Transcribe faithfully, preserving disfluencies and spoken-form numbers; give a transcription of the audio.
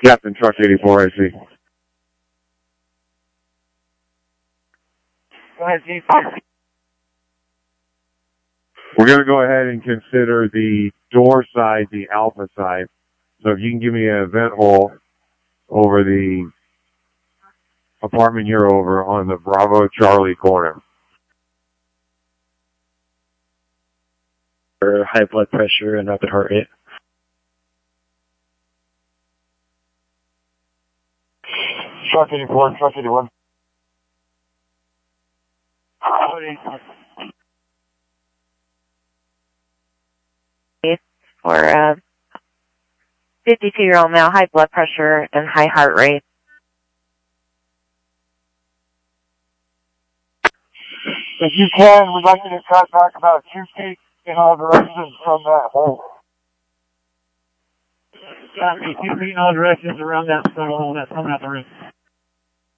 Captain Truck eighty-four, I see. Go ahead, Chief. We're going to go ahead and consider the door side, the alpha side. So if you can give me a vent hole over the apartment you're over on the Bravo Charlie corner. For high blood pressure and rapid heart rate. Truck eighty-four, Truck eighty-one. For a fifty-two-year-old male, high blood pressure and high heart rate. If you can, we'd like you to cut back about two feet in all directions from that hole. Got me two feet in all directions around that hole that's coming out the roof.